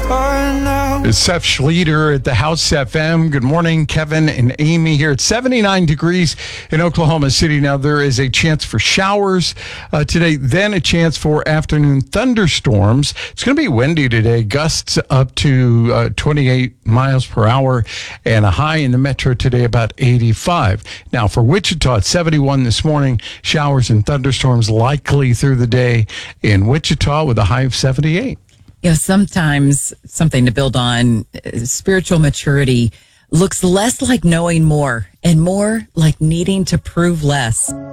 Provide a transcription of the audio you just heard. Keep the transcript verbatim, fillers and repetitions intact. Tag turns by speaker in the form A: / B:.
A: It's Seth Schleter at the House F M. Good morning, Kevin and Amy here. It's seventy-nine degrees in Oklahoma City. Now, there is a chance for showers uh, today, then a chance for afternoon thunderstorms. It's going to be windy today, gusts up to uh, twenty-eight miles per hour, and a high in the metro today about eighty-five. Now, for Wichita, it's seventy-one this morning. Showers and thunderstorms likely through the day in Wichita with a high of seventy-eight.
B: You know, sometimes something to build on, uh, spiritual maturity looks less like knowing more and more like needing to prove less.